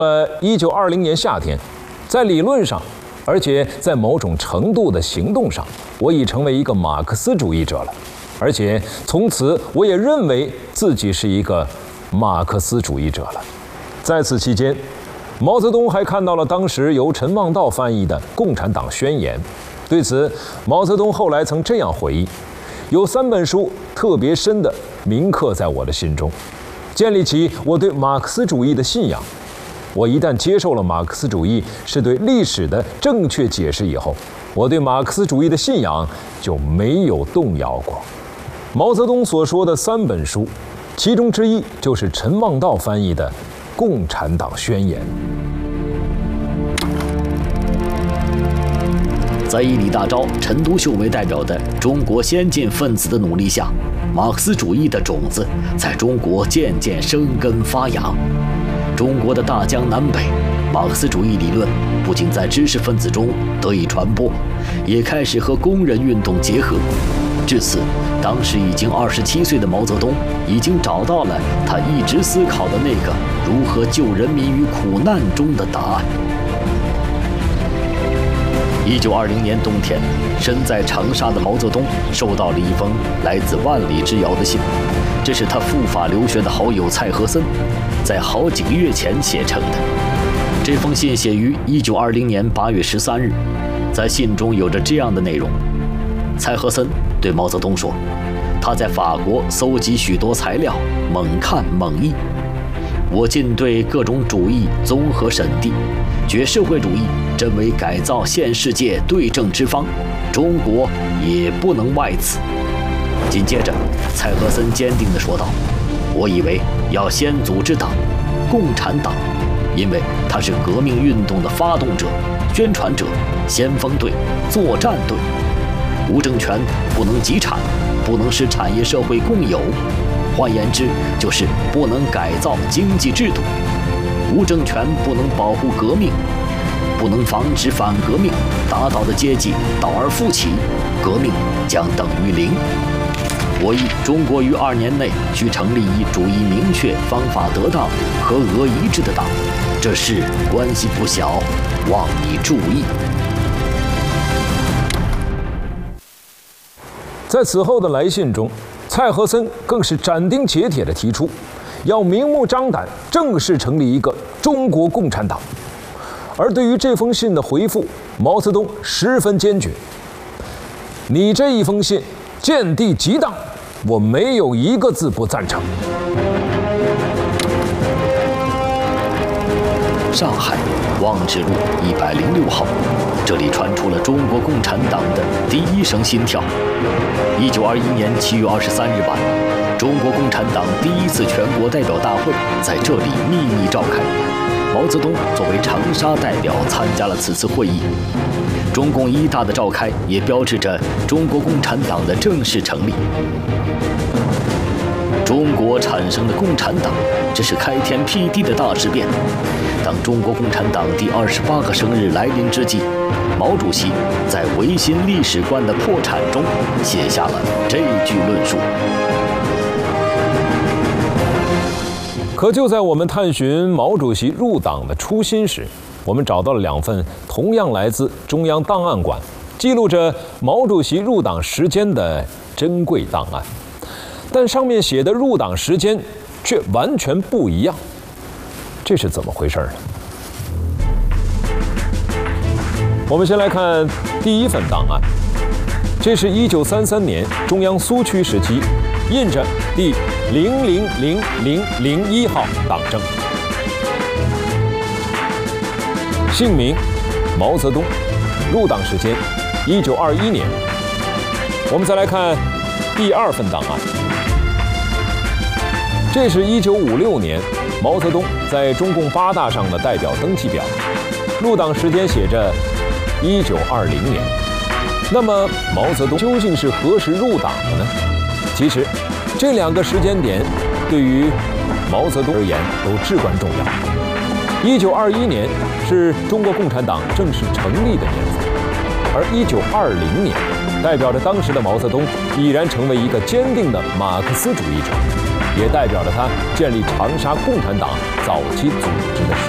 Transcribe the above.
1920年夏天，在理论上，而且在某种程度的行动上，我已成为一个马克思主义者了。而且从此，我也认为自己是一个马克思主义者了。在此期间，毛泽东还看到了当时由陈望道翻译的《共产党宣言》。对此，毛泽东后来曾这样回忆：有3本书特别深地铭刻在我的心中，建立起我对马克思主义的信仰。我一旦接受了马克思主义是对历史的正确解释以后，我对马克思主义的信仰就没有动摇过。毛泽东所说的3本书，其中之一就是陈望道翻译的《共产党宣言》。 在以李大钊、陈独秀为代表的中国先进分子的努力下，马克思主义的种子在中国渐渐生根发芽。中国的大江南北，马克思主义理论不仅在知识分子中得以传播，也开始和工人运动结合。至此，当时已经27岁的毛泽东已经找到了他一直思考的那个如何救人民于苦难中的答案。1920年冬天，身在长沙的毛泽东收到了一封来自万里之遥的信，这是他赴法留学的好友蔡和森在好几个月前写成的。这封信写于1920年8月13日，在信中有着这样的内容：蔡和森对毛泽东说，他在法国搜集许多材料，猛看猛译。我尽对各种主义综合审地，觉社会主义真为改造现世界对症之方，中国也不能外此。紧接着，蔡和森坚定地说道：我以为要先组织党，共产党，因为它是革命运动的发动者、宣传者、先锋队、作战队。无政权不能集产，不能使产业社会共有，换言之，就是不能改造经济制度。无政权不能保护革命，不能防止反革命打倒的阶级倒而复起，革命将等于零。我以中国于2年内需成立一主义明确、方法得当、和俄一致的党，这事关系不小，望你注意。 在此后的来信中，蔡和森更是斩钉截铁地提出，要明目张胆正式成立一个中国共产党。而对于这封信的回复，毛泽东十分坚决：你这一封信见地极当，我没有一个字不赞成。 上海望志路106号，这里传出了中国共产党的第一声心跳。1921年7月23日晚，中国共产党第1次全国代表大会在这里秘密召开。毛泽东作为长沙代表参加了此次会议。中共1大的召开也标志着中国共产党的正式成立。中国产生的共产党，这是开天辟地的大事变。当中国共产党第28个生日来临之际，毛主席在维新历史观的破产中写下了这句论述。 可就在我们探寻毛主席入党的初心时，我们找到了2份同样来自中央档案馆，记录着毛主席入党时间的珍贵档案，但上面写的入党时间却完全不一样，这是怎么回事呢？我们先来看第1份档案，这是1933年中央苏区时期印着第000001号党证，姓名毛泽东，入党时间1921年。我们再来看第2份档案，这是1956年毛泽东在中共8大上的代表登记表，入党时间写着1920年。那么毛泽东究竟是何时入党的呢？其实这2个时间点对于毛泽东而言都至关重要。1921年是中国共产党正式成立的年份，而1920年代表着当时的毛泽东已然成为一个坚定的马克思主义者，也代表着他建立长沙共产党早期组织的时